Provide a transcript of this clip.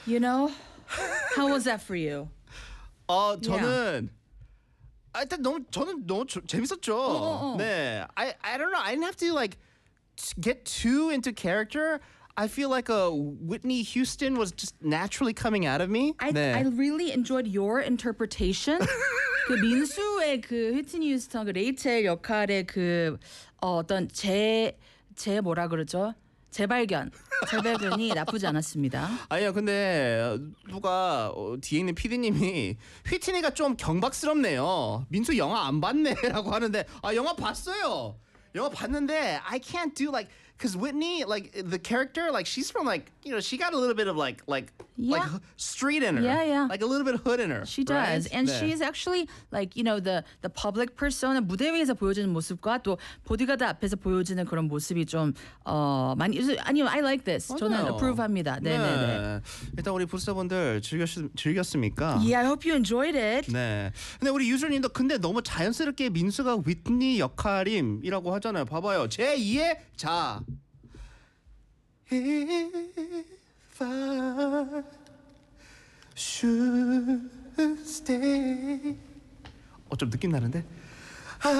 You know? How was that for you? 저는 일단 저는 너무 재밌었죠. 네, I don't know. I didn't have to like get too into character. I feel like Whitney Houston was just naturally coming out of me. I really enjoyed your interpretation. 그 민수의 그 휘트니 휴스턴 그 레이첼 역할의 그 어떤 제 뭐라 그러죠? 재발견이 나쁘지 않았습니다. 아니요, 근데 누가 뒤에 있는 PD님이 휘트니가 좀 경박스럽네요. 민수 영화 안 봤네라고 하는데 영화 봤어요. 영화 봤는데 I can't do like because Whitney like the character like she's from like she got a little bit of like street in her. Yeah. Like a little bit of hood in her. She does. Right? And 네. she is actually like the public persona 무대 위에서 보여지는 모습과 또 보디가드 앞에서 보여지는 그런 모습이 좀 많이 아니요 I like this. 맞아요. 저는 approve합니다. 네. 일단 우리 부스터분들 즐겼습니까? Yeah, I hope you enjoyed it. 네. 근데 우리 유저님도 근데 너무 자연스럽게 민수가 휘트니 역할임이라고 하잖아요. 봐봐요. 제2의 자. If I should stay 좀 느낌 나는데?